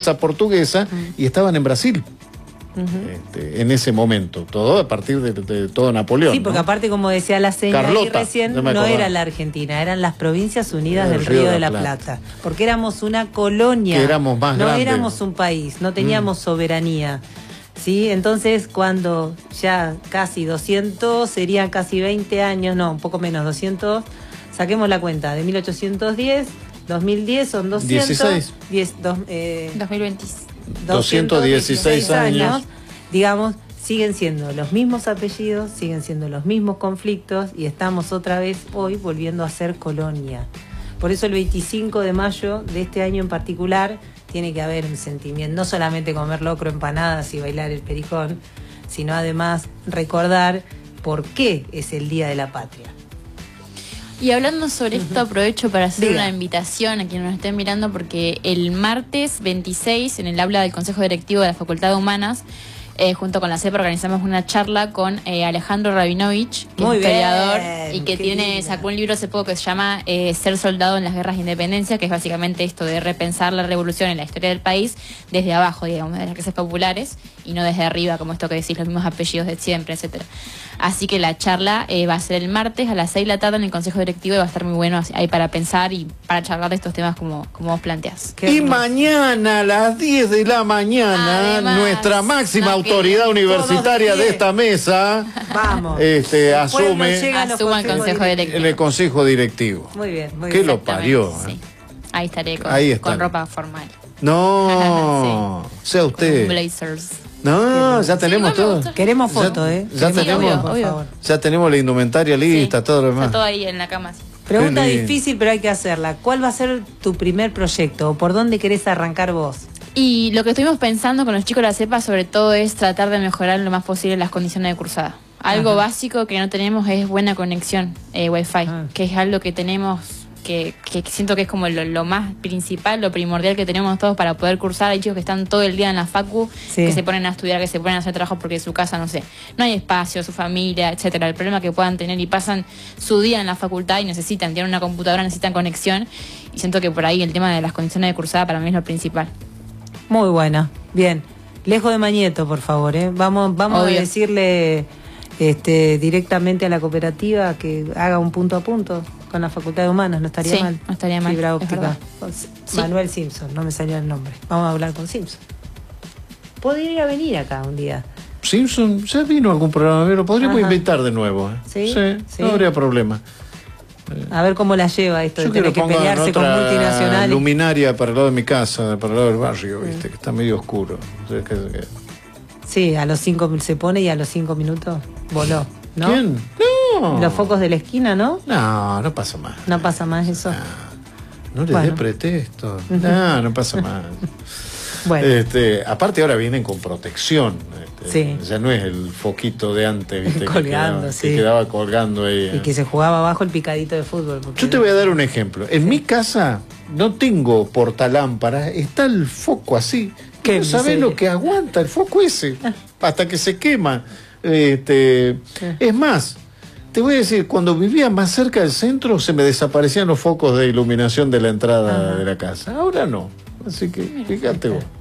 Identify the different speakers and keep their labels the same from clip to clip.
Speaker 1: alianza portuguesa y estaban en Brasil. En ese momento, todo a partir de todo Napoleón.
Speaker 2: Sí, porque
Speaker 1: ¿no?
Speaker 2: aparte, como decía la señora ahí recién, no era la Argentina, eran las Provincias Unidas del Río de la Plata. Porque éramos una colonia,
Speaker 1: que éramos más grandes.
Speaker 2: Éramos un país, no teníamos soberanía. ¿Sí? Entonces, cuando ya casi 200, serían casi 20 años, no, un poco menos, 200, saquemos la cuenta, de 1810, 2010 son 200.
Speaker 1: 16.
Speaker 3: 2020.
Speaker 1: 216 años,
Speaker 2: digamos, siguen siendo los mismos apellidos, siguen siendo los mismos conflictos y estamos otra vez hoy volviendo a ser colonia. Por eso el 25 de mayo de este año en particular tiene que haber un sentimiento, no solamente comer locro, empanadas y bailar el pericón, sino además recordar por qué es el Día de la Patria.
Speaker 3: Y hablando sobre esto, aprovecho para hacer una invitación a quienes nos estén mirando, porque el martes 26, en el aula del Consejo Directivo de la Facultad de Humanas, junto con la CEPA, organizamos una charla con Alejandro Rabinovich, que es historiador y que sacó un libro hace poco que se llama Ser soldado en las guerras de independencia, que es básicamente esto de repensar la revolución en la historia del país desde abajo, digamos, de las clases populares, y no desde arriba, como esto que decís, los mismos apellidos de siempre, etcétera. Así que la charla va a ser el martes a las 6 de la tarde en el Consejo Directivo y va a estar muy bueno ahí para pensar y para charlar de estos temas como vos planteás.
Speaker 1: Y mañana a las 10 de la mañana, además, nuestra máxima autoridad universitaria de esta mesa asume
Speaker 3: el Consejo Directivo.
Speaker 1: En el Consejo Directivo.
Speaker 2: Muy bien, muy
Speaker 1: bien.
Speaker 2: ¿Qué
Speaker 1: lo parió?
Speaker 3: Sí. Ahí estaré con ropa formal.
Speaker 1: No, sí. Sea usted.
Speaker 3: Con blazers.
Speaker 1: No, ya tenemos todo.
Speaker 2: Queremos fotos,
Speaker 1: Ya tenemos,
Speaker 2: por favor.
Speaker 1: Ya tenemos la indumentaria lista, todo lo demás.
Speaker 3: Está todo ahí en la cama. Sí.
Speaker 2: Pregunta difícil, pero hay que hacerla. ¿Cuál va a ser tu primer proyecto o por dónde querés arrancar vos?
Speaker 3: Y lo que estuvimos pensando con los chicos de la CEPA sobre todo es tratar de mejorar lo más posible las condiciones de cursada. Algo básico que no tenemos es buena conexión Wi-Fi, que es algo que tenemos que siento que es como lo más principal, lo primordial que tenemos todos para poder cursar. Hay chicos que están todo el día en la facu, que se ponen a estudiar, que se ponen a hacer trabajo porque su casa, no sé, no hay espacio, su familia, etcétera. El problema que puedan tener y pasan su día en la facultad y tienen una computadora, necesitan conexión, y siento que por ahí el tema de las condiciones de cursada para mí es lo principal.
Speaker 2: Muy buena, bien. Lejos de Mañeto, por favor, Vamos a decirle directamente a la cooperativa que haga un punto a punto con la Facultad de Humanas, no estaría mal.
Speaker 3: No estaría mal.
Speaker 2: Fibra óptica. Manuel Simpson, no me salió el nombre. Vamos a hablar con Simpson. Podría venir acá un día.
Speaker 1: Simpson, ya vino a algún programa, pero podríamos invitar de nuevo.
Speaker 2: ¿Sí?
Speaker 1: No habría problema.
Speaker 2: A ver cómo la lleva esto de tener que pelearse con multinacionales.
Speaker 1: Luminaria para el lado de mi casa, para el lado del barrio, ¿viste? Que está medio oscuro.
Speaker 2: Sí, a los 5 se pone y a los 5 minutos voló, ¿no?
Speaker 1: ¿Quién? No.
Speaker 2: Los focos de la esquina, ¿no?
Speaker 1: No pasa más.
Speaker 2: No pasa más eso.
Speaker 1: No le dé pretexto. No pasa más.
Speaker 2: Bueno.
Speaker 1: Aparte ahora vienen con protección. Ya no es el foquito de antes, ¿viste?
Speaker 2: Colgando,
Speaker 1: que quedaba colgando ahí.
Speaker 2: Y que se jugaba abajo el picadito de fútbol.
Speaker 1: Yo te voy a dar un ejemplo. En mi casa no tengo portalámparas, está el foco así. ¿No sabés lo que aguanta el foco ese? Hasta que se quema. Es más, te voy a decir, cuando vivía más cerca del centro se me desaparecían los focos de iluminación de la entrada de la casa. Ahora no. Así que fíjate vos.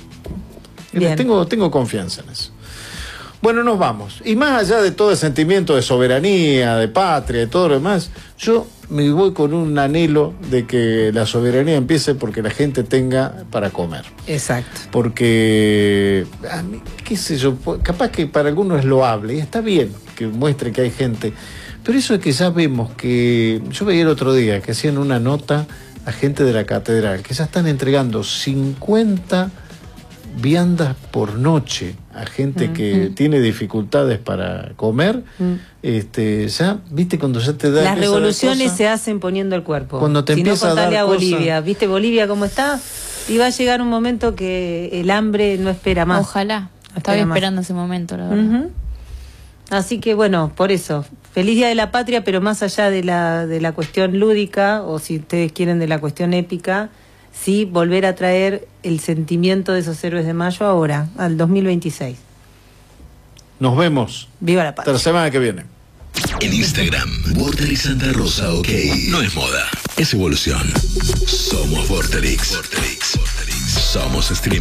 Speaker 1: Tengo confianza en eso. Bueno, nos vamos. Y más allá de todo el sentimiento de soberanía, de patria, de todo lo demás, yo me voy con un anhelo de que la soberanía empiece porque la gente tenga para comer.
Speaker 2: Exacto.
Speaker 1: Porque, qué sé yo, capaz que para algunos es loable, y está bien que muestre que hay gente, pero eso es que ya vemos que, yo veía el otro día que hacían una nota a gente de la catedral, que ya están entregando 50 viandas por noche a gente que tiene dificultades para comer. Ya, viste, cuando ya te da...
Speaker 2: Las revoluciones se hacen poniendo el cuerpo.
Speaker 1: Cuando te empieza a dar
Speaker 2: Bolivia, ¿viste Bolivia cómo está? Y va a llegar un momento que el hambre no espera más.
Speaker 3: Ojalá. Estaba esperando ese momento, la verdad.
Speaker 2: Así que bueno, por eso, feliz Día de la Patria, pero más allá de la cuestión lúdica, o si ustedes quieren de la cuestión épica, sí volver a traer el sentimiento de esos héroes de mayo ahora, al 2026.
Speaker 1: Nos vemos.
Speaker 2: Viva la patria.
Speaker 1: Hasta la semana que viene.
Speaker 4: En Instagram, Vorterix Santa Rosa, ok. No es moda, es evolución. Somos Vorterix. Somos stream.